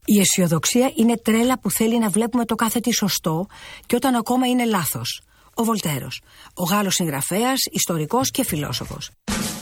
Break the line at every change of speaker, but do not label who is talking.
Η αισιοδοξία είναι τρέλα που θέλει να βλέπουμε το κάθε τι σωστό και όταν ακόμα είναι λάθος. Ο Βολτέρος, ο Γάλλος συγγραφέας, ιστορικός και φιλόσοφος.